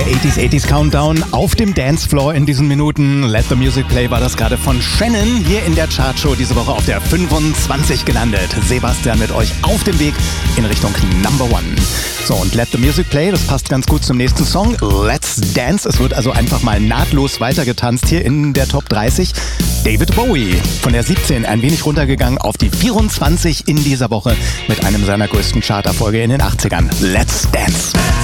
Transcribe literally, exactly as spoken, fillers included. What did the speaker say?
Der achtziger achtziger Countdown auf dem Dancefloor in diesen Minuten. Let the Music Play war das gerade von Shannon hier in der Chartshow diese Woche auf der fünfundzwanzig gelandet. Sebastian mit euch auf dem Weg in Richtung Number One. So, und Let the Music Play, das passt ganz gut zum nächsten Song. Let's Dance. Es wird also einfach mal nahtlos weitergetanzt hier in der Top dreißig. David Bowie von der siebzehn ein wenig runtergegangen auf die vierundzwanzig in dieser Woche mit einem seiner größten Charterfolge in den achtzigern. Let's Dance.